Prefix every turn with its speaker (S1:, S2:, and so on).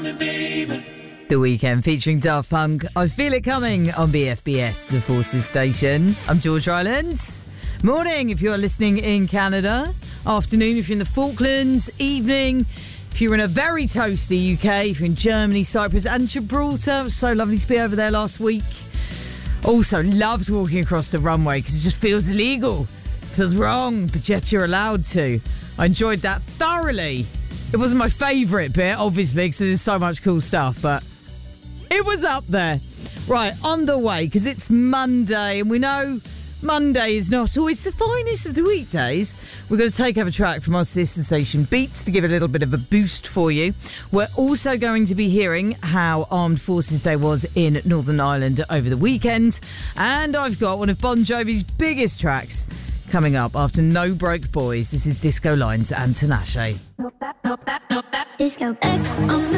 S1: The Weekend featuring Daft Punk. I Feel It Coming on BFBS, the Forces station. I'm George Rylands. Morning if you're listening in Canada. Afternoon if you're in the Falklands. Evening if you're in a very toasty UK. If you're in Germany, Cyprus and Gibraltar. It was so lovely to be over there last week. Also loved walking across the runway because it just feels illegal. Feels wrong, but yet you're allowed to. I enjoyed that thoroughly. It wasn't my favourite bit, obviously, because there's so much cool stuff, but it was up there. Right, on the way, because it's Monday, and we know Monday is not always the finest of the weekdays. We're going to take over a track from our sister station, Beats, to give it a little bit of a boost for you. We're also going to be hearing how Armed Forces Day was in Northern Ireland over the weekend. And I've got one of Bon Jovi's biggest tracks coming up after No Broke Boys. This is Disco Lines and Tinashe.
S2: Disco X on